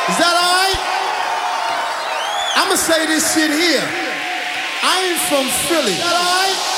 Is that all right? I'ma say this shit here. I ain't from Philly. Is that all right?